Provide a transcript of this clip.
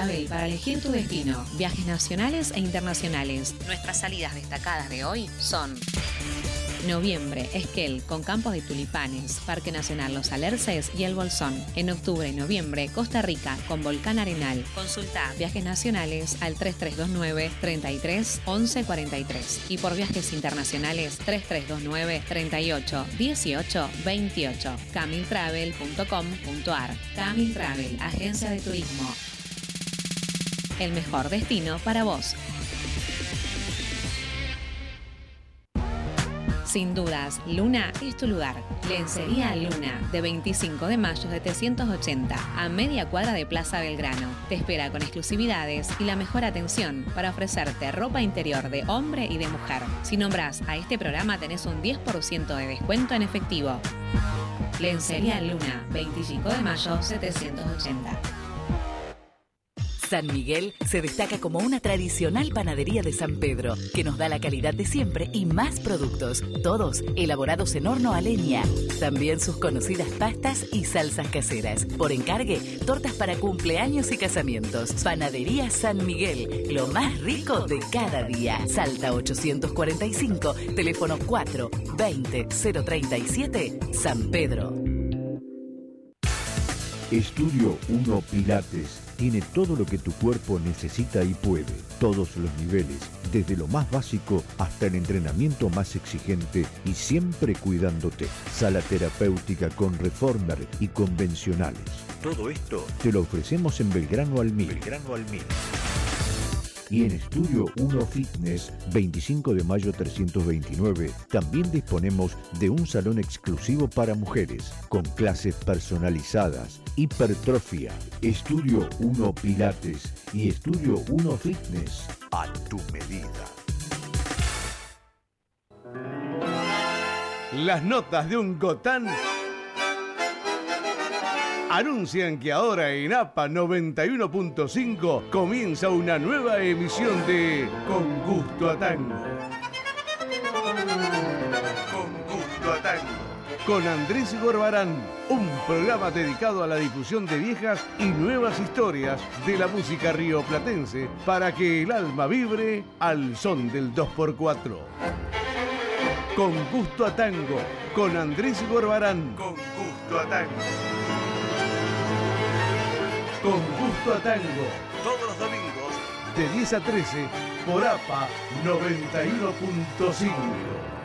Travel para elegir tu destino. Viajes nacionales e internacionales. Nuestras salidas destacadas de hoy son: noviembre, Esquel, con campos de tulipanes, Parque Nacional Los Alerces y El Bolsón. En octubre y noviembre, Costa Rica, con Volcán Arenal. Consulta viajes nacionales al 3329 33 11 43 y por viajes internacionales 3329 38 18 28. camiltravel.com.ar. Camil Travel, agencia de turismo. El mejor destino para vos. Sin dudas, Luna es tu lugar. Lencería Luna, de 25 de mayo 780, a media cuadra de Plaza Belgrano. Te espera con exclusividades y la mejor atención para ofrecerte ropa interior de hombre y de mujer. Si nombrás a este programa tenés un 10% de descuento en efectivo. Lencería Luna, 25 de mayo 780. San Miguel se destaca como una tradicional panadería de San Pedro, que nos da la calidad de siempre y más productos, todos elaborados en horno a leña. También sus conocidas pastas y salsas caseras. Por encargue, tortas para cumpleaños y casamientos. Panadería San Miguel, lo más rico de cada día. Salta 845, teléfono 4 20 037, San Pedro. Estudio 1 Pilates tiene todo lo que tu cuerpo necesita y puede, todos los niveles, desde lo más básico hasta el entrenamiento más exigente y siempre cuidándote. Sala terapéutica con reformer y convencionales. Todo esto te lo ofrecemos en Belgrano al Mil. Y en Estudio 1 Fitness, 25 de mayo 329, también disponemos de un salón exclusivo para mujeres, con clases personalizadas, hipertrofia, Estudio 1 Pilates y Estudio 1 Fitness, a tu medida. Las notas de un Gotán anuncian que ahora en APA 91.5 comienza una nueva emisión de Con Gusto a Tango. Con Gusto a Tango. Con Andrés Gorbarán, un programa dedicado a la difusión de viejas y nuevas historias de la música rioplatense para que el alma vibre al son del 2x4. Con Gusto a Tango, con Andrés Gorbarán. Con Gusto a Tango. Con Gusto a Tango, todos los domingos, de 10 a 13, por APA 91.5.